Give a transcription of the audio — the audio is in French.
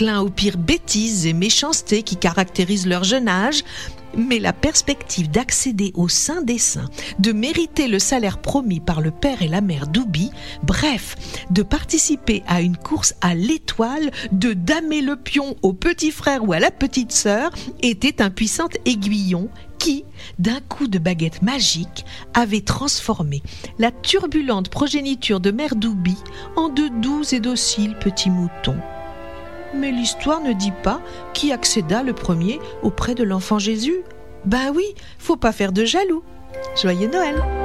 L'un aux pires bêtises et méchancetés qui caractérisent leur jeune âge, mais la perspective d'accéder au Saint des Saints, de mériter le salaire promis par le père et la mère d'Oubi, bref, de participer à une course à l'étoile, de damer le pion au petit frère ou à la petite sœur, était un puissant aiguillon qui, d'un coup de baguette magique, avait transformé la turbulente progéniture de mère d'Oubi en de doux et dociles petits moutons. Mais l'histoire ne dit pas qui accéda le premier auprès de l'enfant Jésus. Ben oui, faut pas faire de jaloux. Joyeux Noël!